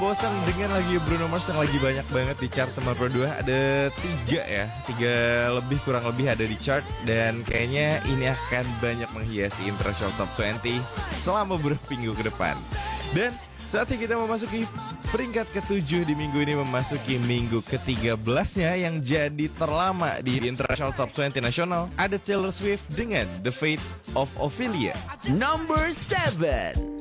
Bosan dengan lagu Bruno Mars yang lagi banyak banget di chart sama Pro 2. Ada tiga lebih kurang lebih ada di chart. Dan kayaknya ini akan banyak menghiasi International Top 20 selama beberapa minggu ke depan. Dan saatnya kita memasuki peringkat ke-7 di minggu ini, memasuki minggu ke-13-nya yang jadi terlama di International Top 20 nasional. Ada Taylor Swift dengan The Fate of Ophelia. Number 7.